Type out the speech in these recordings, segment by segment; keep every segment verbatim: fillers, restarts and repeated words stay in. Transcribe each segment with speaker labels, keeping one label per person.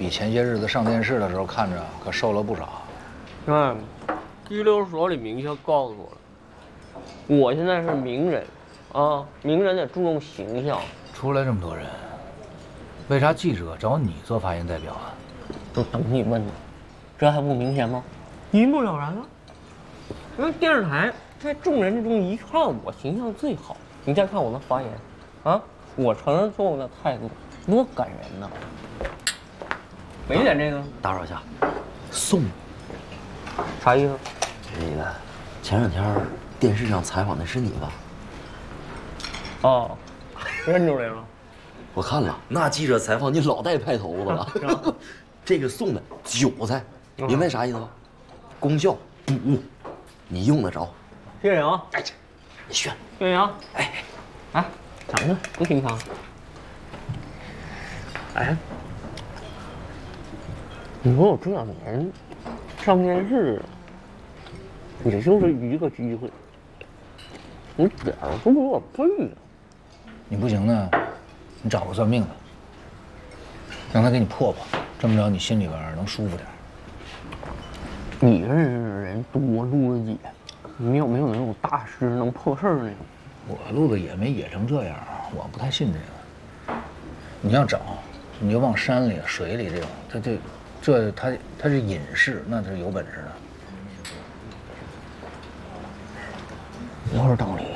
Speaker 1: 比前些日子上电视的时候看着可瘦了不少。
Speaker 2: 嗯，拘留所里明确告诉我了，我现在是名人，啊，名人得注重形象。
Speaker 1: 出来这么多人，为啥记者找你做发言代表啊？
Speaker 2: 都等你问呢，这还不明显吗？一目了然啊！因为电视台在众人之中一看我形象最好，你再看我的发言，啊，我承认错误的态度多感人呐！没点这个，
Speaker 3: 打扰一下，送
Speaker 2: 啥意思？
Speaker 3: 这个前两天电视上采访的是你吧？
Speaker 2: 哦，认出来了。
Speaker 3: 我看了，那记者采访你老带派头子了。这个送的韭菜，明白啥意思吗？功效补，你用得着。
Speaker 2: 谢谢啊！
Speaker 3: 哎，你选。
Speaker 2: 谢谢啊！哎，哎，长得不平常。哎，你说我这两年上电视，也就是一个机会，你点儿都不给我背啊！
Speaker 1: 你不行呢，你找个算命的，让他给你破破，这么着你心里边能舒服点。
Speaker 2: 你认识的人多，路子野，你有没有那种大师能破事儿那种？
Speaker 1: 我路子野没野成这样，我不太信这个。你要找，你就往山里、水里这种，他这这他他是隐士，那是有本事的。
Speaker 2: 有点道理。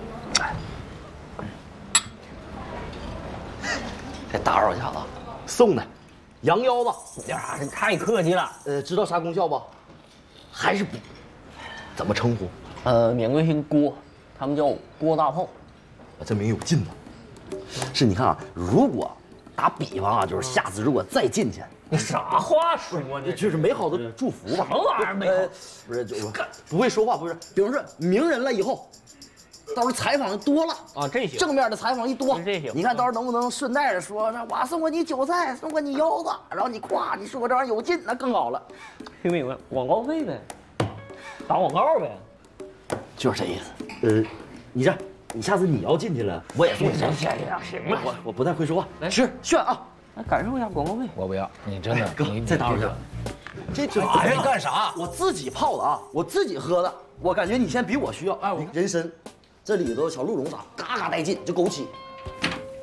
Speaker 3: 再打扰一下子，送的羊腰子。
Speaker 2: 呀，这太客气了。
Speaker 3: 呃，知道啥功效不？还是补。怎么称呼？
Speaker 2: 呃，免贵姓郭，他们叫郭大炮。
Speaker 3: 这名有劲呢。是，你看啊，如果打比方啊，就是下次如果再进去，
Speaker 2: 你啥话说呢？
Speaker 3: 就是美好的祝福吧。
Speaker 2: 什么玩意儿美好？
Speaker 3: 呃，不是，就不会说话，不是。比如说名人了以后，到时候采访多了
Speaker 2: 啊，这行。
Speaker 3: 正面的采访一多，
Speaker 2: 这行。
Speaker 3: 你看到时候能不能顺带着说，那我送过你韭菜，送过你腰子，然后你夸你说我这玩意儿有劲，那更好了。
Speaker 2: 听明白？广告费呗，打广告呗，
Speaker 3: 就是这意思。呃，你这，你下次你要进去了，我也送你。
Speaker 2: 行行行了，
Speaker 3: 我我不太会说话，来吃炫啊！
Speaker 2: 来感受一下广告费。
Speaker 1: 我不要，你真的，
Speaker 3: 哥，再打扰一下。这这
Speaker 1: 啥呀？干啥？
Speaker 3: 我自己泡的啊，我自己喝的。我感觉你现在比我需要。哎，我人参，这里头小鹿茸啥，嘎嘎带劲，就枸杞。